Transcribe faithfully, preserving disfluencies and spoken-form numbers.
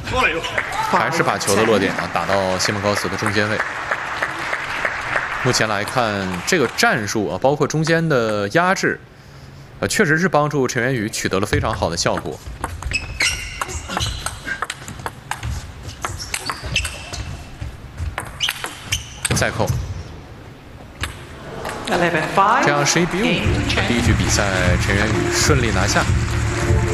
还是把球的落点啊打到西蒙高斯的中间位。目前来看，这个战术啊，包括中间的压制，呃，确实是帮助陈元宇取得了非常好的效果。再扣。 这样十一比五，第一局比赛陈元宇顺利拿下。